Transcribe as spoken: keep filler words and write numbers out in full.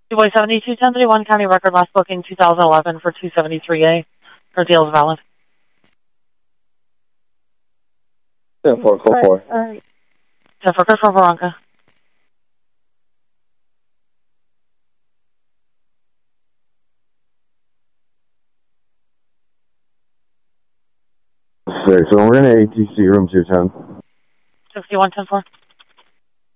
Boy seventy-two ten thirty-one, County Record, last booking two thousand eleven for two seventy-three A. Her deal is valid. ten four, code four. Alright. ten four, good for Veronica. Six, so we're in A T C, room two ten. sixty-one ten four.